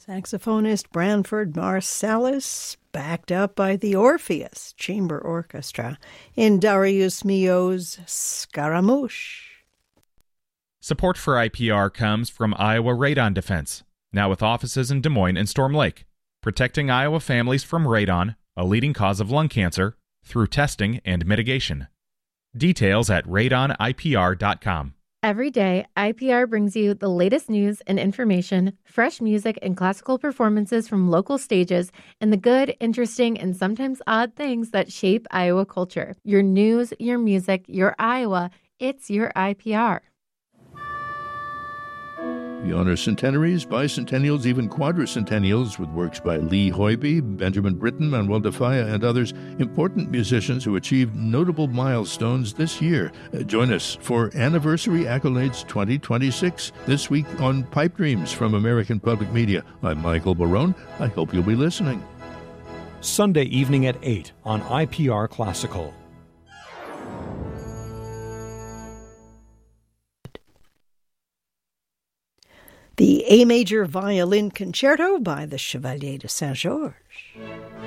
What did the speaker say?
Saxophonist Branford Marsalis, backed up by the Orpheus Chamber Orchestra in Darius Milhaud's Scaramouche. Support for IPR comes from Iowa Radon Defense, now with offices in Des Moines and Storm Lake, protecting Iowa families from radon, a leading cause of lung cancer, through testing and mitigation. Details at radonipr.com. Every day, IPR brings you the latest news and information, fresh music and classical performances from local stages, and the good, interesting, and sometimes odd things that shape Iowa culture. Your news, your music, your Iowa, it's your IPR. We honor centenaries, bicentennials, even quadricentennials with works by Lee Hoybe, Benjamin Britten, Manuel de Falla, and others, important musicians who achieved notable milestones this year. Join us for Anniversary Accolades 2026 this week on Pipe Dreams from American Public Media. I'm Michael Barone. I hope you'll be listening. Sunday evening at 8 on IPR Classical. The A Major Violin Concerto by the Chevalier de Saint-Georges.